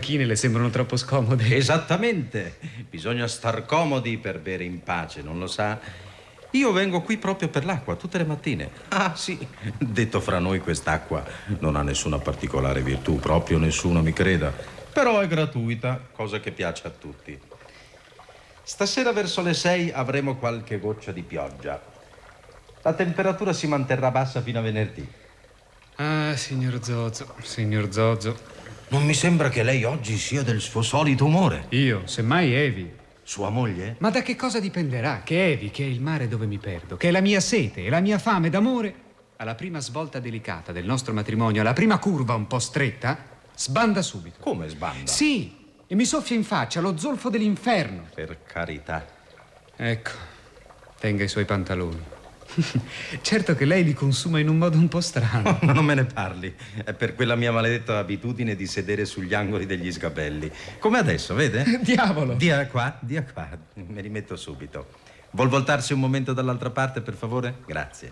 panchine le sembrano troppo scomode. Esattamente. Bisogna star comodi per bere in pace, non lo sa? Io vengo qui proprio per l'acqua, tutte le mattine. Ah, sì. Detto fra noi, quest'acqua non ha nessuna particolare virtù, proprio nessuna, mi creda. Però è gratuita, cosa che piace a tutti. Stasera verso le 6 avremo qualche goccia di pioggia. La temperatura si manterrà bassa fino a venerdì. Ah, signor Zozo, signor Zozo. Non mi sembra che lei oggi sia del suo solito umore. Io, semmai Evi. Sua moglie? Ma da che cosa dipenderà? Che Evi, che è il mare dove mi perdo, che è la mia sete e la mia fame d'amore, alla prima svolta delicata del nostro matrimonio, alla prima curva un po' stretta, sbanda subito. Come sbanda? Sì, e mi soffia in faccia lo zolfo dell'inferno. Per carità. Ecco, tenga i suoi pantaloni. Certo che lei li consuma in un modo un po' strano. No, non me ne parli. È per quella mia maledetta abitudine di sedere sugli angoli degli sgabelli. Come adesso, vede? Diavolo! Dia qua, dia qua. Mi rimetto subito. Vuol voltarsi un momento dall'altra parte, per favore? Grazie.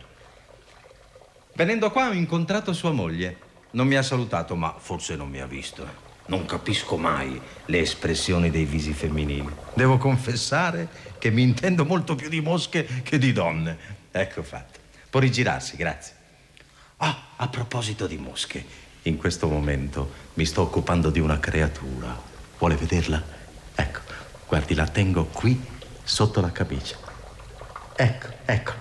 Venendo qua ho incontrato sua moglie. Non mi ha salutato, ma forse non mi ha visto. Non capisco mai le espressioni dei visi femminili. Devo confessare che mi intendo molto più di mosche che di donne. Ecco fatto. Può rigirarsi, grazie. Ah, a proposito di mosche, in questo momento mi sto occupando di una creatura. Vuole vederla? Ecco, guardi, la tengo qui sotto la camicia. Ecco, ecco,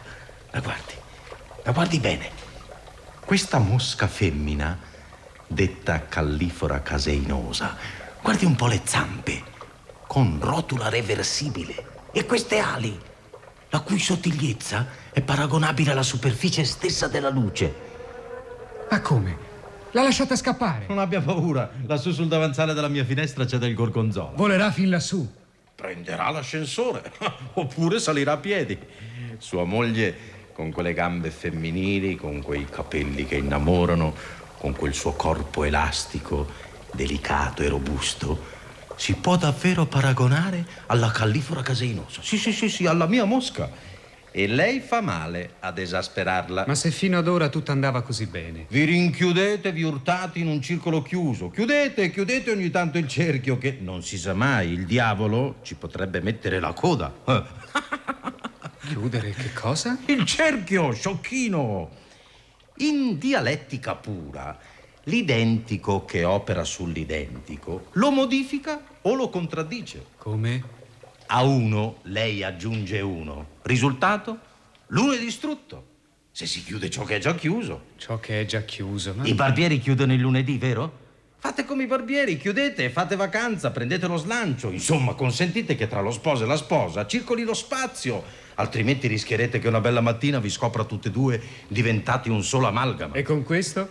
la guardi bene. Questa mosca femmina, detta callifora caseinosa, guardi un po' le zampe, con rotula reversibile, e queste ali, la cui sottigliezza è paragonabile alla superficie stessa della luce. Ma come? L'ha lasciata scappare? Non abbia paura, lassù sul davanzale della mia finestra c'è del gorgonzola. Volerà fin lassù. Prenderà l'ascensore, oppure salirà a piedi. Sua moglie, con quelle gambe femminili, con quei capelli che innamorano, con quel suo corpo elastico, delicato e robusto, si può davvero paragonare alla callifora caseinosa. Sì, alla mia mosca. E lei fa male ad esasperarla. Ma se fino ad ora tutto andava così bene? Vi rinchiudete, vi urtate in un circolo chiuso. Chiudete ogni tanto il cerchio, che non si sa mai, il diavolo ci potrebbe mettere la coda. Chiudere che cosa? Il cerchio, sciocchino. In dialettica pura, l'identico che opera sull'identico lo modifica o lo contraddice. Come? A uno lei aggiunge uno. Risultato? L'uno è distrutto. Se si chiude ciò che è già chiuso. Ciò che è già chiuso, ma... I barbieri chiudono il lunedì, vero? Fate come i barbieri, chiudete, fate vacanza, prendete lo slancio. Insomma, consentite che tra lo sposo e la sposa circoli lo spazio. Altrimenti rischierete che una bella mattina vi scopra tutte e due diventati un solo amalgama. E con questo?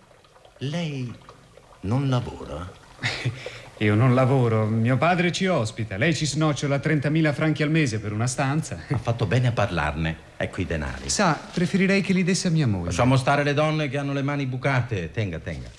Lei non lavora? Io non lavoro, mio padre ci ospita. Lei ci snocciola 30.000 franchi al mese per una stanza. Ha fatto bene a parlarne. Ecco i denari. Sa, preferirei che li desse a mia moglie. Lasciamo stare le donne che hanno le mani bucate. Tenga.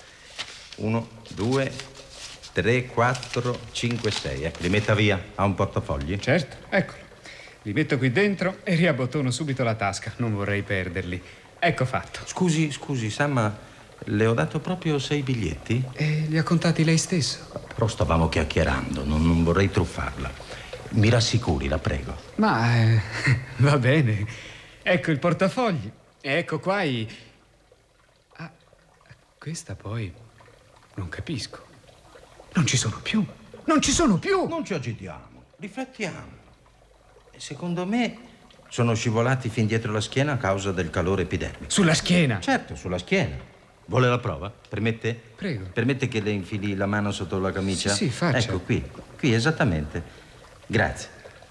1, 2, 3, 4, 5, 6. Ecco, li metta via. Ha un portafogli? Certo, eccolo. Li metto qui dentro e riabbottono subito la tasca. Non vorrei perderli. Ecco fatto. Scusi, sa, ma le ho dato proprio 6 biglietti? E li ha contati lei stesso? Però stavamo chiacchierando, non vorrei truffarla. Mi rassicuri, la prego. Ma va bene. Ecco il portafogli. E ecco qua i... Ah, questa poi... non capisco. Non ci sono più. Non ci agitiamo, riflettiamo. E secondo me sono scivolati fin dietro la schiena a causa del calore epidermico. Sulla schiena? Certo, sulla schiena. Vuole la prova? Permette? Prego. Permette che le infili la mano sotto la camicia? Sì, faccia. Ecco, qui esattamente. Grazie.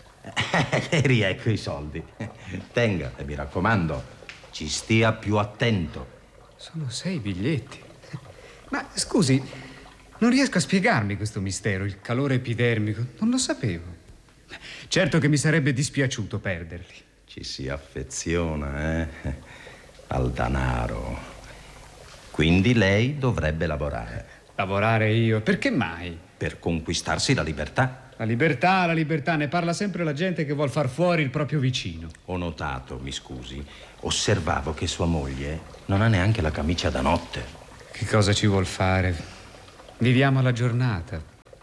E riecco i soldi. Tenga, e mi raccomando, ci stia più attento. Sono 6 biglietti. Ma scusi, non riesco a spiegarmi questo mistero, il calore epidermico. Non lo sapevo. Certo che mi sarebbe dispiaciuto perderli. Ci si affeziona, al denaro. Quindi lei dovrebbe lavorare. Lavorare io? Perché mai? Per conquistarsi la libertà. La libertà, ne parla sempre la gente che vuol far fuori il proprio vicino. Ho notato, mi scusi, osservavo che sua moglie non ha neanche la camicia da notte. Che cosa ci vuol fare? Viviamo la giornata.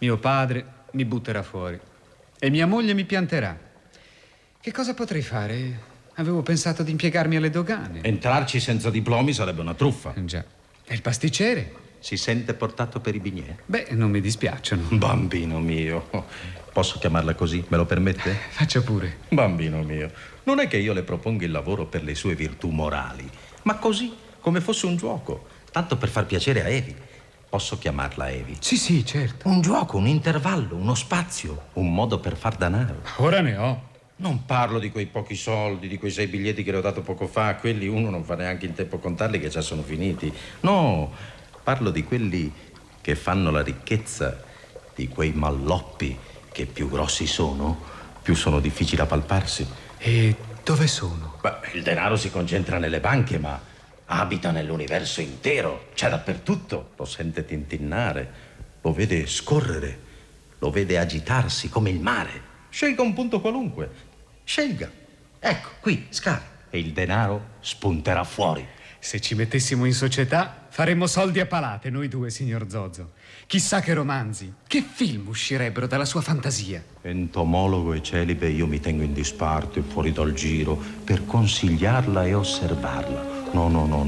mio padre mi butterà fuori e mia moglie mi pianterà. Che cosa potrei fare? Avevo pensato di impiegarmi alle dogane. Entrarci senza diplomi sarebbe una truffa. Già. E il pasticcere? Si sente portato per i bignè? Beh, non mi dispiacciono. Bambino mio, posso chiamarla così? Me lo permette? Faccia pure. Bambino mio, non è che io le propongo il lavoro per le sue virtù morali, ma così, come fosse un gioco, tanto per far piacere a Evi. Posso chiamarla Evi? Sì, certo. Un gioco, un intervallo, uno spazio, un modo per far danaro. Ora ne ho. Non parlo di quei pochi soldi, di quei 6 biglietti che le ho dato poco fa. Quelli uno non fa neanche in tempo a contarli, che già sono finiti. No, parlo di quelli che fanno la ricchezza, di quei malloppi che più grossi sono, più sono difficili da palparsi. E dove sono? Beh, il denaro si concentra nelle banche, ma abita nell'universo intero. C'è dappertutto. Lo sente tintinnare, lo vede scorrere, lo vede agitarsi come il mare. Scelga un punto qualunque. Scelga. Ecco, qui, scavi. E il denaro spunterà fuori. Se ci mettessimo in società, faremmo soldi a palate, noi due, signor Zozo. Chissà che romanzi, che film uscirebbero dalla sua fantasia. Entomologo e celibe, io mi tengo in disparte, fuori dal giro, per consigliarla e osservarla. No,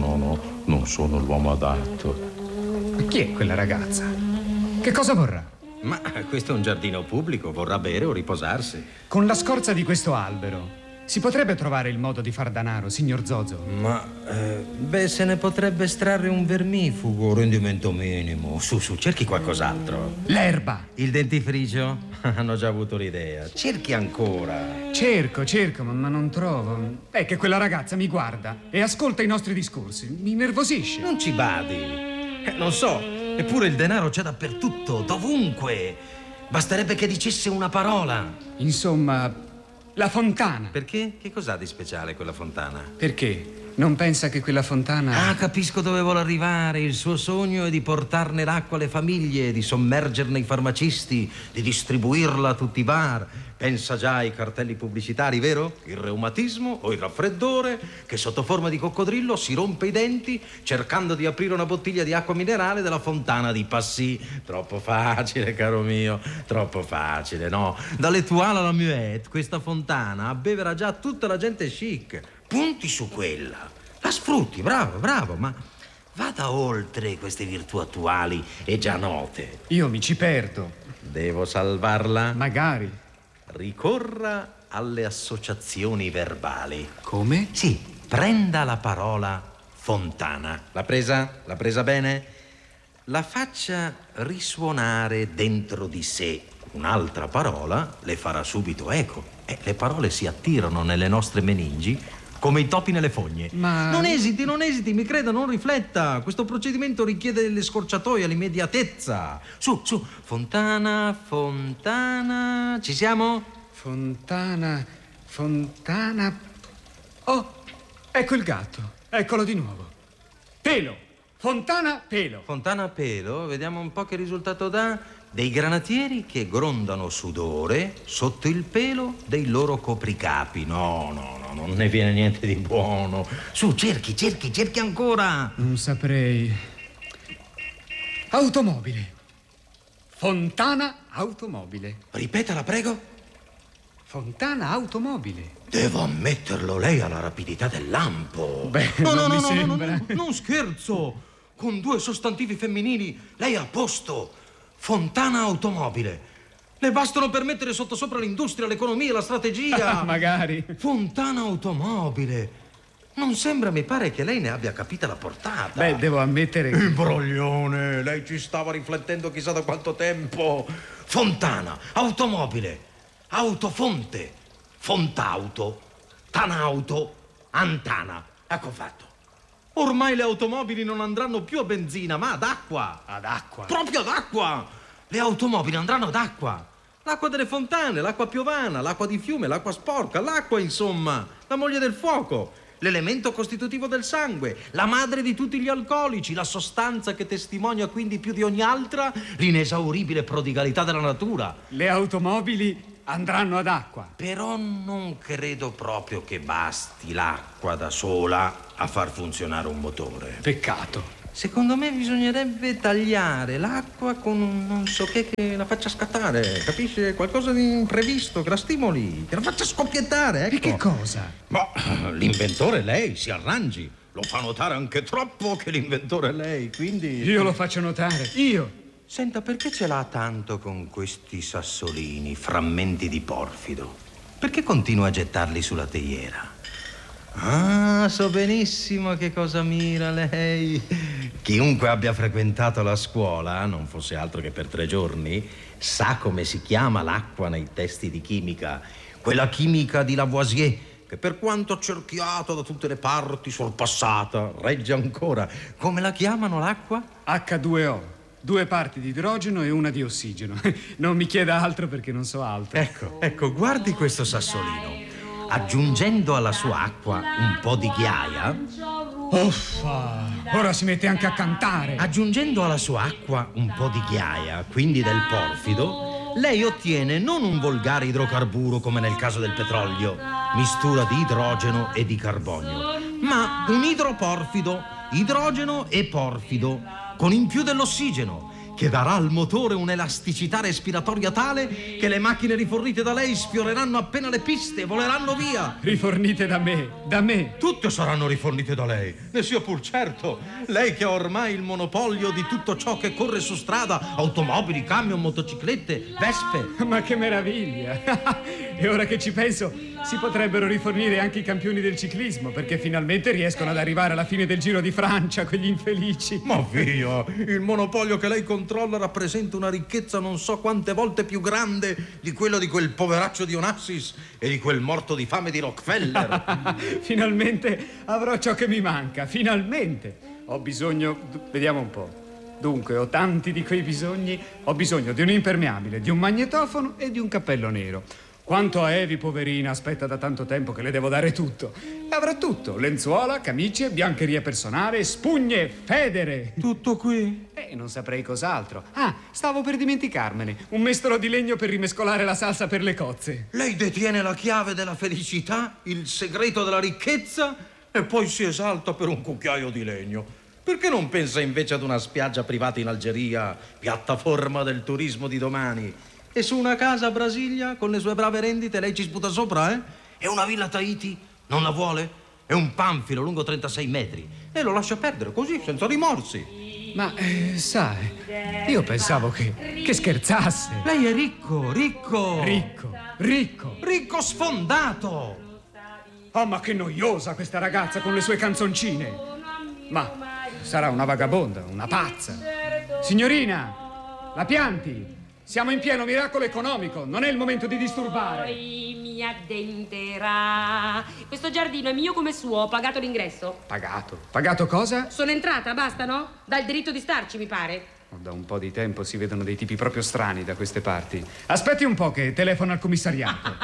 non sono l'uomo adatto. Ma chi è quella ragazza? Che cosa vorrà? Ma questo è un giardino pubblico, vorrà bere o riposarsi. Con la scorza di questo albero si potrebbe trovare il modo di far danaro, signor Zozo? Beh, se ne potrebbe estrarre un vermifugo, rendimento minimo. Su, cerchi qualcos'altro. L'erba! Il dentifricio? Hanno già avuto l'idea. Cerchi ancora. Cerco, ma non trovo. È che quella ragazza mi guarda e ascolta i nostri discorsi. Mi nervosisce. Non ci badi. Non so. Eppure il denaro c'è dappertutto, dovunque. Basterebbe che dicesse una parola. Insomma, la fontana. Perché? Che cos'ha di speciale quella fontana? Perché? Non pensa che quella fontana... Ah, capisco dove vuole arrivare. Il suo sogno è di portarne l'acqua alle famiglie, di sommergerne i farmacisti, di distribuirla a tutti i bar. Pensa già ai cartelli pubblicitari, vero? Il reumatismo o il raffreddore che sotto forma di coccodrillo si rompe i denti cercando di aprire una bottiglia di acqua minerale della fontana di Passy. Troppo facile, caro mio, troppo facile, no? Dall'Etoile alla Muette questa fontana abbeverà già tutta la gente chic. Punti su quella, la sfrutti, bravo, ma vada oltre queste virtù attuali e già note. Io mi ci perdo. Devo salvarla? Magari. Ricorra alle associazioni verbali. Come? Sì, prenda la parola fontana. L'ha presa? L'ha presa bene? La faccia risuonare dentro di sé un'altra parola, le farà subito eco. Le parole si attirano nelle nostre meningi come i topi nelle fogne. Ma... Non esiti, mi creda, non rifletta. Questo procedimento richiede delle scorciatoie, l'immediatezza. Su, fontana, ci siamo? Fontana. Oh, ecco il gatto, eccolo di nuovo. Pelo, fontana, pelo. Fontana, pelo, vediamo un po' che risultato dà. Dei granatieri che grondano sudore sotto il pelo dei loro copricapi. No, non ne viene niente di buono. Su, cerchi ancora. Non saprei. Automobile. Fontana automobile. Ripetala, prego. Fontana automobile. Devo ammetterlo, lei ha la rapidità del lampo. Beh, non mi sembra. Non scherzo. Con 2 sostantivi femminili lei è a posto. Fontana automobile. Le bastano per mettere sottosopra l'industria, l'economia, la strategia. Magari. Fontana automobile. Non sembra, mi pare, che lei ne abbia capita la portata. Beh, devo ammettere che... Imbroglione, lei ci stava riflettendo chissà da quanto tempo. Fontana, automobile, autofonte, fontauto, tanauto, antana. Ecco fatto. Ormai le automobili non andranno più a benzina, ma ad acqua. Ad acqua? Proprio ad acqua. Le automobili andranno ad acqua. L'acqua delle fontane, l'acqua piovana, l'acqua di fiume, l'acqua sporca, l'acqua, insomma, la moglie del fuoco, l'elemento costitutivo del sangue, la madre di tutti gli alcolici, la sostanza che testimonia quindi più di ogni altra l'inesauribile prodigalità della natura. Le automobili andranno ad acqua. Però non credo proprio che basti l'acqua da sola a far funzionare un motore. Peccato. Secondo me bisognerebbe tagliare l'acqua con un non so che la faccia scattare, capisci? Qualcosa di imprevisto, che la stimoli, che la faccia scoppiettare, ecco. E che cosa? Ma l'inventore è lei, si arrangi. Lo fa notare anche troppo che l'inventore è lei, quindi... Io lo faccio notare, io. Senta, perché ce l'ha tanto con questi sassolini, frammenti di porfido? Perché continua a gettarli sulla teiera? Ah, so benissimo che cosa mira lei. Chiunque abbia frequentato la scuola, non fosse altro che per 3 giorni, sa come si chiama l'acqua nei testi di chimica. Quella chimica di Lavoisier, che per quanto accerchiata da tutte le parti, sorpassata, regge ancora. Come la chiamano l'acqua? H2O. 2 parti di idrogeno e 1 di ossigeno. Non mi chieda altro perché non so altro. Ecco, guardi questo sassolino. Aggiungendo alla sua acqua un po' di ghiaia... Uffa! Ora si mette anche a cantare. Aggiungendo alla sua acqua un po' di ghiaia, quindi del porfido, lei ottiene non un volgare idrocarburo come nel caso del petrolio, mistura di idrogeno e di carbonio, ma un idroporfido, idrogeno e porfido, con in più dell'ossigeno, che darà al motore un'elasticità respiratoria tale che le macchine rifornite da lei sfioreranno appena le piste e voleranno via. Rifornite da me. Tutte saranno rifornite da lei, ne sia pur certo. Lei che ha ormai il monopolio di tutto ciò che corre su strada, automobili, camion, motociclette, vespe. Ma che meraviglia! E ora che ci penso, si potrebbero rifornire anche i campioni del ciclismo, perché finalmente riescono ad arrivare alla fine del Giro di Francia, quegli infelici. Ma via, il monopolio che lei controlla rappresenta una ricchezza non so quante volte più grande di quella di quel poveraccio di Onassis e di quel morto di fame di Rockefeller. Finalmente avrò ciò che mi manca, finalmente. Ho bisogno... Vediamo un po'. Dunque, ho tanti di quei bisogni. Ho bisogno di un impermeabile, di un magnetofono e di un cappello nero. Quanto a Evi, poverina, aspetta da tanto tempo che le devo dare tutto. Avrà tutto: lenzuola, camicie, biancheria personale, spugne, federe. Tutto qui? Non saprei cos'altro. Ah, stavo per dimenticarmene. Un mestolo di legno per rimescolare la salsa per le cozze. Lei detiene la chiave della felicità, il segreto della ricchezza e poi si esalta per un cucchiaio di legno. Perché non pensa invece ad una spiaggia privata in Algeria, piattaforma del turismo di domani? E su una casa a Brasilia, con le sue brave rendite, lei ci sputa sopra, eh? E una villa a Tahiti? Non la vuole? È un panfilo lungo 36 metri. E lo lascia perdere così, senza rimorsi. Ma, sai, io pensavo che scherzasse. Lei è ricco. Ricco Sfondato. Oh, ma che noiosa questa ragazza con le sue canzoncine. Ma sarà una vagabonda, una pazza. Signorina, la pianti? Siamo in pieno miracolo economico, non è il momento di disturbare. Poi mi addenterà. Questo giardino è mio come suo, ho pagato l'ingresso. Pagato? Pagato cosa? Sono entrata, basta, no? Dà il diritto di starci, mi pare. Da un po' di tempo si vedono dei tipi proprio strani da queste parti. Aspetti un po' che telefono al commissariato.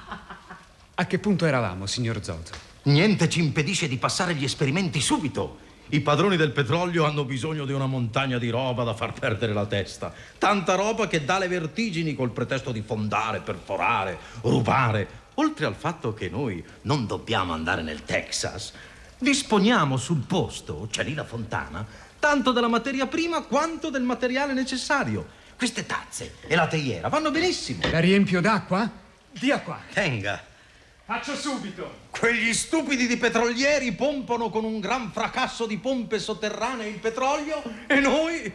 A che punto eravamo, signor Zozo? Niente ci impedisce di passare gli esperimenti subito. I padroni del petrolio hanno bisogno di una montagna di roba da far perdere la testa. Tanta roba che dà le vertigini col pretesto di fondare, perforare, rubare. Oltre al fatto che noi non dobbiamo andare nel Texas, disponiamo sul posto, c'è lì la fontana, tanto della materia prima quanto del materiale necessario. Queste tazze e la teiera vanno benissimo. La riempio d'acqua? Dia qua. Tenga. Faccio subito. Quegli stupidi di petrolieri pompano con un gran fracasso di pompe sotterranee il petrolio e noi...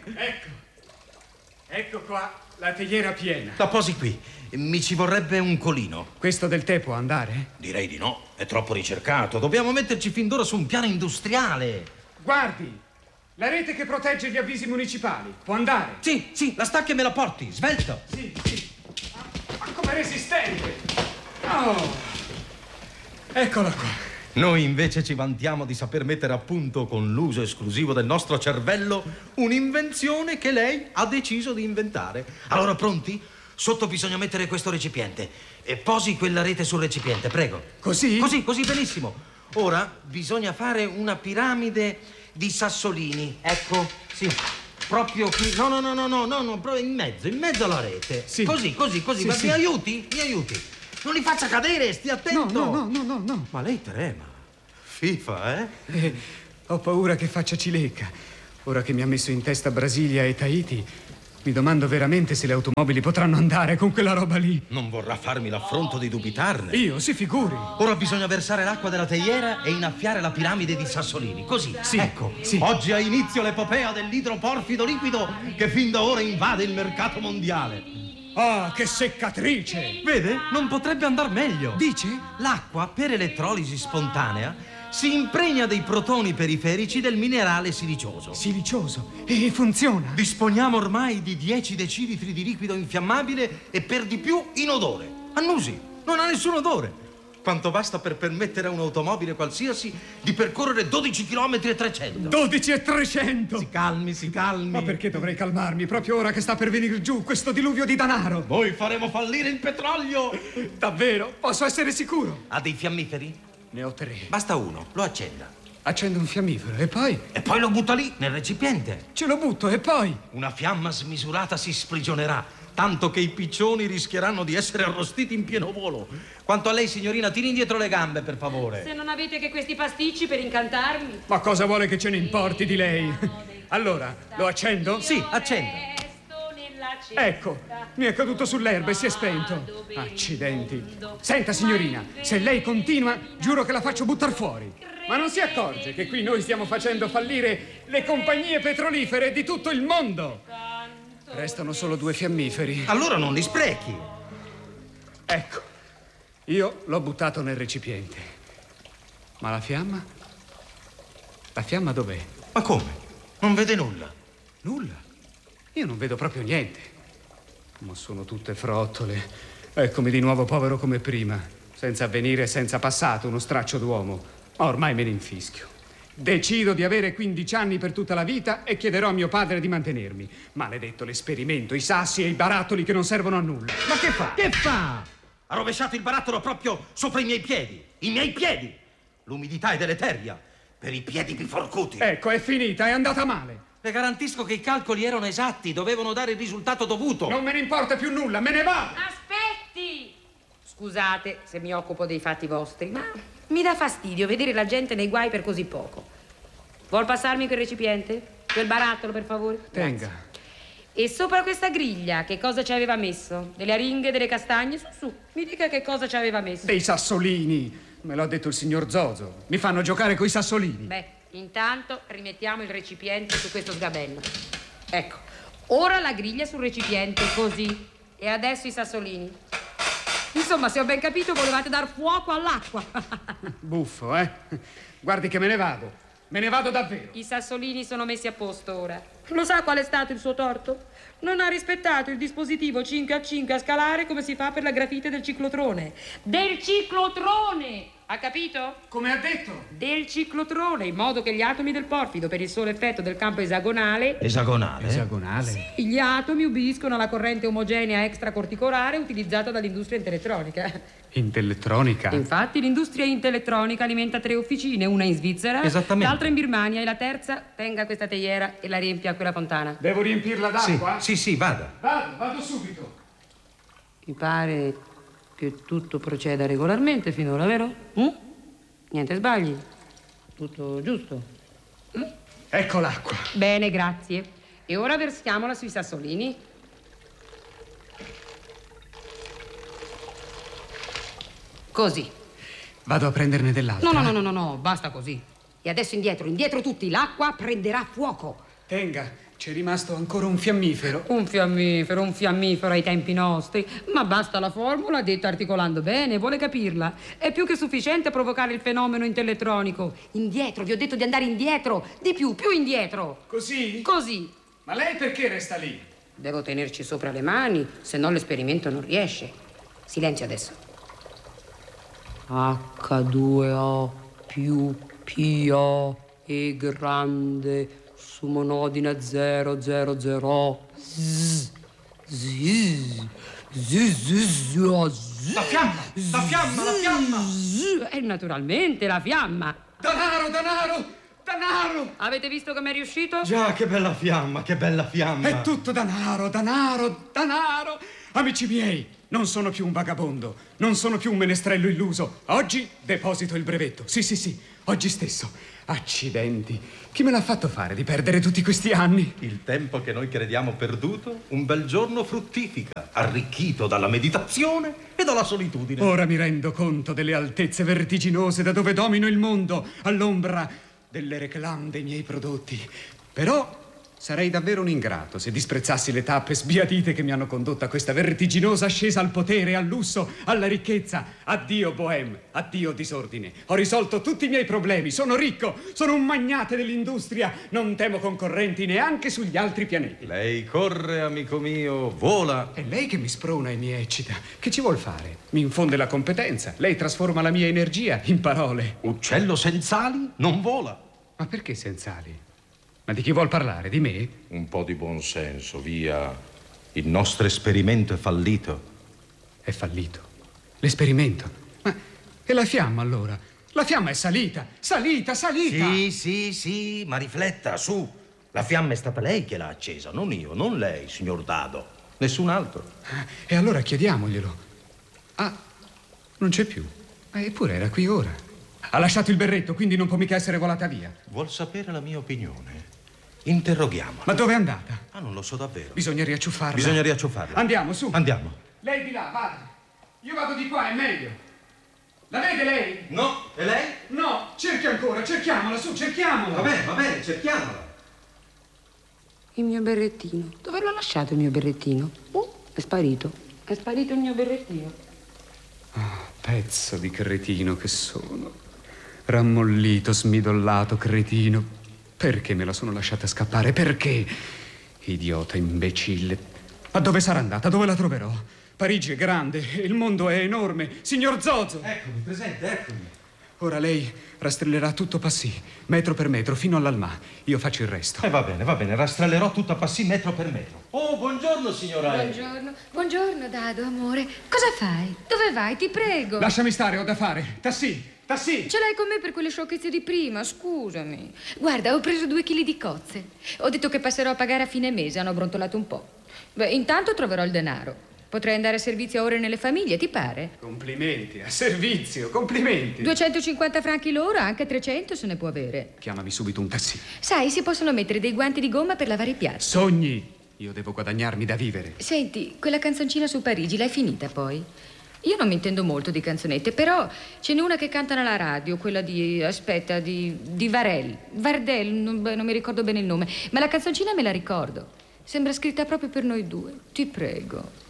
Ecco qua la teiera piena. La posi qui. Mi ci vorrebbe un colino. Questo del tè può andare? Direi di no, è troppo ricercato. Dobbiamo metterci fin d'ora su un piano industriale. Guardi, la rete che protegge gli avvisi municipali. Può andare? Sì, la stacca e me la porti, svelta. Sì. Ma come resistente. Oh. Eccola qua. Noi invece ci vantiamo di saper mettere a punto con l'uso esclusivo del nostro cervello un'invenzione che lei ha deciso di inventare. Allora, pronti? Sotto bisogna mettere questo recipiente e posi quella rete sul recipiente, prego. Così? Così, benissimo. Ora bisogna fare una piramide di sassolini. Ecco, sì. Proprio qui. No, proprio in mezzo alla rete. Sì. Così. Sì, Ma sì. Mi aiuti? Non li faccia cadere, stia attento. No. Ma lei trema. FIFA, eh? Ho paura che faccia cilecca. ora che mi ha messo in testa Brasilia e Tahiti, mi domando veramente se le automobili potranno andare con quella roba lì. Non vorrà farmi l'affronto di dubitarne. Io, si figuri. Ora bisogna versare l'acqua della teiera e innaffiare la piramide di Sassolini. Così, Sì, ecco. sì. Oggi ha inizio l'epopea dell'idroporfido liquido che fin da ora invade il mercato mondiale. Ah, che seccatrice! Vede? Non potrebbe andar meglio. Dice? L'acqua, per elettrolisi spontanea, si impregna dei protoni periferici del minerale silicioso. Silicioso. E funziona. Disponiamo ormai di 10 decilitri di liquido infiammabile e per di più inodore. Annusi, non ha nessun odore. Quanto basta per permettere a un'automobile qualsiasi di percorrere 12 km e 300. 12 e 300! Si calmi, si calmi. Ma perché dovrei calmarmi proprio ora che sta per venire giù questo diluvio di denaro? Noi faremo fallire il petrolio. Davvero? Posso essere sicuro? Ha dei fiammiferi? Ne ho 3. Basta uno, lo accenda. Accendo un fiammifero e poi? E poi lo butta lì, nel recipiente. Ce lo butto e poi? Una fiamma smisurata si sprigionerà, tanto che i piccioni rischieranno di essere arrostiti in pieno volo. Quanto a lei, signorina, tiri indietro le gambe, per favore. Se non avete che questi pasticci per incantarmi. Ma cosa vuole che ce ne importi di lei? Allora, lo accendo? Sì, accenda. Ecco, mi è caduto sull'erba e si è spento. Accidenti. Senta, signorina, se lei continua, giuro che la faccio buttar fuori. Ma non si accorge che qui noi stiamo facendo fallire le compagnie petrolifere di tutto il mondo? Restano solo 2 fiammiferi. Allora non li sprechi. Ecco, io l'ho buttato nel recipiente. Ma la fiamma? La fiamma dov'è? Ma come? Non vede nulla? Nulla. Io non vedo proprio niente. Ma sono tutte frottole. Eccomi di nuovo povero come prima, senza avvenire e senza passato, uno straccio d'uomo. Ma ormai me ne infischio. Decido di avere 15 anni per tutta la vita e chiederò a mio padre di mantenermi. Maledetto l'esperimento, i sassi e i barattoli che non servono a nulla. Ma che fa? Che fa? Ha rovesciato il barattolo proprio sopra i miei piedi. I miei piedi! L'umidità è deleteria per i piedi biforcuti. Ecco, è finita, è andata male. Le garantisco che i calcoli erano esatti, dovevano dare il risultato dovuto. Non me ne importa più nulla, me ne vado! Aspetti! Scusate se mi occupo dei fatti vostri, ma mi dà fastidio vedere la gente nei guai per così poco. Vuol passarmi quel recipiente? Quel barattolo, per favore? Tenga. Grazie. E sopra questa griglia che cosa ci aveva messo? Delle aringhe, delle castagne? Su, mi dica che cosa ci aveva messo. Dei sassolini, me l'ha detto il signor Zozo. Mi fanno giocare coi sassolini. Beh, intanto rimettiamo il recipiente su questo sgabello. Ecco, ora la griglia sul recipiente, così. E adesso i sassolini. Insomma, se ho ben capito, volevate dar fuoco all'acqua. Buffo, eh? Guardi che me ne vado. Me ne vado davvero. I sassolini sono messi a posto ora. Lo sa qual è stato il suo torto? Non ha rispettato il dispositivo 5 a 5 a scalare come si fa per la grafite del ciclotrone. Del ciclotrone! Ha capito? Come ha detto? Del ciclotrone, in modo che gli atomi del porfido, per il solo effetto del campo esagonale... Esagonale? Esagonale? Sì, gli atomi ubbidiscono alla corrente omogenea extracorticolare utilizzata dall'industria intellettronica. Intellettronica? Infatti l'industria intellettronica alimenta 3 officine, una in Svizzera, Esattamente. l'altra in Birmania e la terza tenga questa teiera e la riempia a quella fontana. Devo riempirla d'acqua? Sì, vada. Vado subito. Mi pare che tutto proceda regolarmente finora, vero? Niente sbagli? Tutto giusto? Ecco l'acqua. Bene, grazie. E ora versiamola sui sassolini. Così. Vado a prenderne dell'altra. No, basta così. E adesso indietro tutti. L'acqua prenderà fuoco. Tenga, c'è rimasto ancora un fiammifero. Un fiammifero ai tempi nostri. Ma basta la formula, detta articolando bene, vuole capirla. È più che sufficiente a provocare il fenomeno intellettronico. Indietro, vi ho detto di andare indietro. Di più indietro. Così? Così. Ma lei perché resta lì? Devo tenerci sopra le mani, se no l'esperimento non riesce. Silenzio adesso. H2O più PO e grande su monodina 000 La fiamma! E naturalmente la fiamma. Danaro! Avete visto come è riuscito? Già, che bella fiamma! È tutto danaro. Amici miei, Non sono più un vagabondo, non sono più un menestrello illuso. Oggi deposito il brevetto. Sì, sì, sì, oggi stesso. Accidenti. Chi me l'ha fatto fare di perdere tutti questi anni? Il tempo che noi crediamo perduto, un bel giorno fruttifica, arricchito dalla meditazione e dalla solitudine. Ora mi rendo conto delle altezze vertiginose da dove domino il mondo, all'ombra delle réclame dei miei prodotti. Però sarei davvero un ingrato se disprezzassi le tappe sbiadite che mi hanno condotto a questa vertiginosa ascesa al potere, al lusso, alla ricchezza. Addio bohème, addio disordine. Ho risolto tutti i miei problemi, sono ricco, sono un magnate dell'industria, non temo concorrenti neanche sugli altri pianeti. Lei corre, amico mio, vola. È lei che mi sprona e mi eccita. Che ci vuol fare? Mi infonde la competenza. Lei trasforma la mia energia in parole. Uccello senza ali non vola. Ma perché senza ali? Ma di chi vuol parlare? Di me? Un po' di buon senso, via. Il nostro esperimento è fallito. È fallito. L'esperimento. Ma e la fiamma allora? La fiamma è salita, salita, salita. Sì, ma rifletta, su. La fiamma è stata lei che l'ha accesa, non io, non lei, signor Dado. Nessun altro. E allora chiediamoglielo. Ah, non c'è più. Eppure era qui ora. Ha lasciato il berretto, quindi non può mica essere volata via. Vuol sapere la mia opinione? Interroghiamola. Ma dove è andata? Ah, non lo so davvero. Bisogna riacciuffarla. Bisogna riacciuffarla. Andiamo, su. Andiamo. Lei di là, vada. Io vado di qua, è meglio. La vede lei? No, e lei? No, cerchi ancora, cerchiamola, su, cerchiamola. Va bene, cerchiamola. Il mio berrettino. Dove l'ho lasciato il mio berrettino? È sparito. È sparito il mio berrettino. Pezzo di cretino che sono. Rammollito, smidollato cretino. Perché me la sono lasciata scappare? Perché? Idiota imbecille. Ma dove sarà andata? Dove la troverò? Parigi è grande, il mondo è enorme. Signor Zozo! Eccomi, presente, eccomi. Ora lei rastrellerà tutto passì, metro per metro, fino all'Almà. Io faccio il resto. Va bene, rastrellerò tutto a passì metro per metro. Oh, buongiorno, signora. Buongiorno, Dado, amore. Cosa fai? Dove vai? Ti prego. Lasciami stare, ho da fare. Tassì! Ce l'hai con me per quelle sciocchezze di prima, scusami. Guarda, ho preso 2 chili di cozze. Ho detto che passerò a pagare a fine mese, hanno brontolato un po'. Beh, intanto troverò il denaro. Potrei andare a servizio a ore nelle famiglie, ti pare? Complimenti, a servizio, complimenti. 250 franchi l'ora, anche 300 se ne può avere. Chiamami subito un tassì. Sai, si possono mettere dei guanti di gomma per lavare i piatti. Sogni! Io devo guadagnarmi da vivere. Senti, quella canzoncina su Parigi, l'hai finita poi? Io non mi intendo molto di canzonette, però ce n'è una che cantano alla radio, quella di Varel. Vardel, non mi ricordo bene il nome, ma la canzoncina me la ricordo. Sembra scritta proprio per noi due. Ti prego.